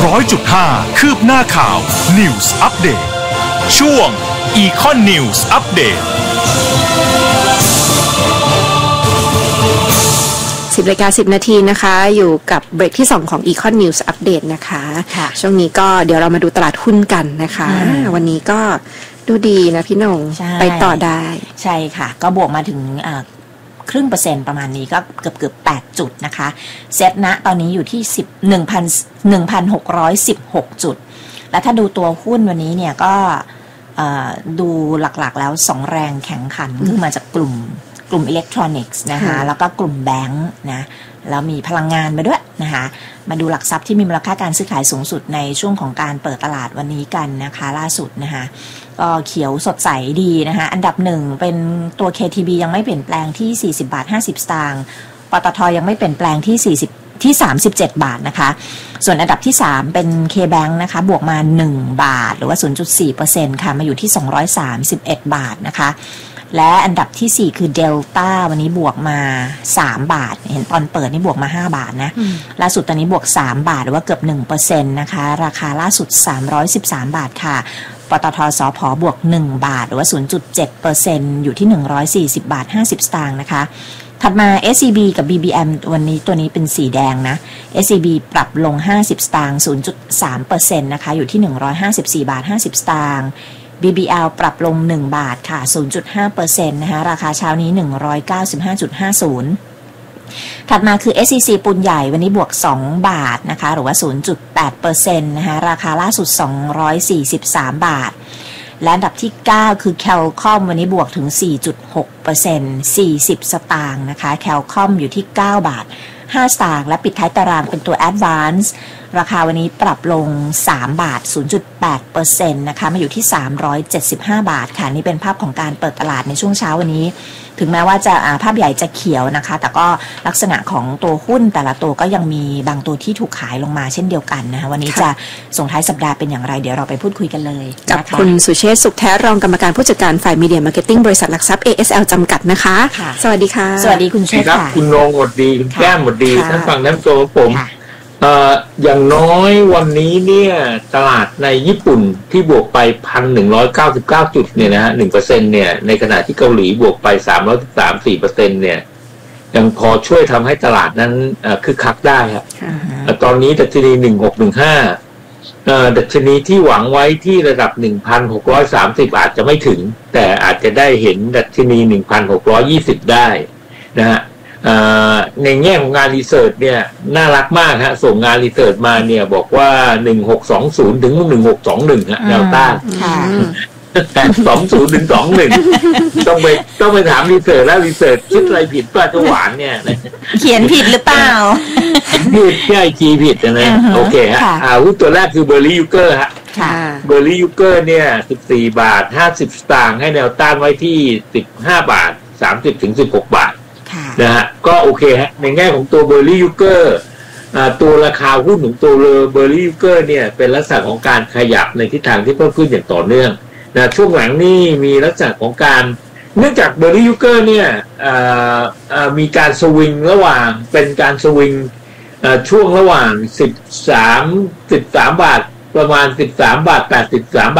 100.5 คืบหน้าข่าว News Update ช่วง Econ News Update 10:10 นาทีนะคะอยู่กับเบรกที่2ของ Econ News Update นะคะช่วงนี้ก็เดี๋ยวเรามาดูตลาดหุ้นกันนะคะวันนี้ก็ดูดีนะพี่นงไปต่อได้ใช่ค่ะก็บวกมาถึง0.5%ประมาณนี้ก็เกือบ8จุดนะคะเซ็ตนะตอนนี้อยู่ที่1,616 จุดและถ้าดูตัวหุ้นวันนี้เนี่ยก็ดูหลักๆแล้ว2แรงแข่งขันคือมาจากกลุ่มอิเล็กทรอนิกส์นะคะแล้วก็กลุ่มแบงค์นะแล้วมีพลังงานมาด้วยนะคะมาดูหลักทรัพย์ที่มีมูลค่าการซื้อขายสูงสุดในช่วงของการเปิดตลาดวันนี้กันนะคะล่าสุดนะคะก็เขียวสดใสดีนะคะอันดับ1เป็นตัว KTB ยังไม่เปลี่ยนแปลงที่40.50 บาทปตทยังไม่เปลี่ยนแปลงที่37 บาทนะคะส่วนอันดับที่3เป็น KBank นะคะบวกมา1บาทหรือว่า 0.4% ค่ะมาอยู่ที่231 บาทนะคะและอันดับที่4คือ Delta วันนี้บวกมา3บาทเห็นตอนเปิดนี่บวกมา5บาทนะล่าสุดตอนนี้บวก3บาทหรือว่าเกือบ 1% นะคะราคาล่าสุด313 บาทค่ะปตทสผบวก1บาทหรือว่า 0.7% อยู่ที่140.50 บาทนะคะถัดมา SCB กับ BBM วันนี้ตัวนี้เป็นสีแดงนะ SCB ปรับลง50 สตางค์ 0.3% นะคะอยู่ที่154.50 บาทBBL ปรับลง1บาทค่ะ 0.5% นะคะราคาเช้านี้195.50ถัดมาคือ SCC ปูนใหญ่วันนี้บวก2บาทนะคะหรือว่า 0.8% นะคะราคาล่าสุด243 บาทและอันดับที่9คือ Calcom วันนี้บวกถึง 4.6% 40 สตางค์นะคะ Calcom อยู่ที่9บาท5 สตางค์และปิดท้ายตารางเป็นตัว Advance ราคาวันนี้ปรับลง3บาท 0.8% นะคะมาอยู่ที่375 บาทค่ะนี่เป็นภาพของการเปิดตลาดในช่วงเช้าวันนี้ถึงแม้ว่าจะภาพใหญ่จะเขียวนะคะแต่ก็ลักษณะของตัวหุ้นแต่ละตัวก็ยังมีบางตัวที่ถูกขายลงมาเช่นเดียวกันนะคะวันนี้จะส่งท้ายสัปดาห์เป็นอย่างไรเดี๋ยวเราไปพูดคุยกันเลยกับคุณสุเชษฐ์สุขแท้รองกรรมการผู้จัดการฝ่ายมีเดียมาร์เก็ตติ้งบริษัทหลักทรัพย์ ASL จำกัดนะคะสวัสดีค่ะสวัสดีคุณเชษฐ์ค่ะคุณนงหมดดีคุณแก้มหมดดีท่านฟังท่านโจผมอย่างน้อยวันนี้เนี่ยตลาดในญี่ปุ่นที่บวกไป 1,199 จุดเนี่ยนะฮะ 1% เนี่ยในขณะที่เกาหลีบวกไป 313-4% เนี่ยยังพอช่วยทำให้ตลาดนั้นคึกคักได้ครับตอนนี้ดัชนี1615ดัชนีที่หวังไว้ที่ระดับ 1,630 อาจจะไม่ถึงแต่อาจจะได้เห็นดัชนี 1,620 ได้นะฮะในแง่ของงานรีเสิร์ชเนี่ยน่ารักมากฮะส่งงานรีเสิร์ชมาเนี่ยบอกว่า1620ถึง1621ฮะแนวต้าน20ถึง21ต้องไปถามรีเสิร์ชแล้วรีเสิร์ชคิดอะไรผิดป่ะจะหวานเนี่ยเขียนผิดหรือเปล่าผิดใช่คีย์ผิดนะโอเคฮะหุ้นตัวแรกคือเบอร์รี่ยูเกอร์ฮะเบอร์รี่ยูเกอร์เนี่ย14บาท50สตางค์ให้แนวต้านไว้ที่15บาท30ถึง16บาทนะฮะก็โอเคฮะในแง่ของตัวเบอร์รี่ยูเกอร์ตัวราคาหุ้นของตัวเบอร์รี่ยูเกอร์เนี่ยเป็นลักษณะของการขยับในทิศทางที่เพิ่มขึ้นอย่างต่อเนื่องนะช่วงหลังนี่มีลักษณะของการเนื่องจากเบอร์รี่ยูเกอร์เนี่ยมีการสวิงระหว่างเป็นการสวิงช่วงระหว่าง13บาทประมาณ13บาท83บาท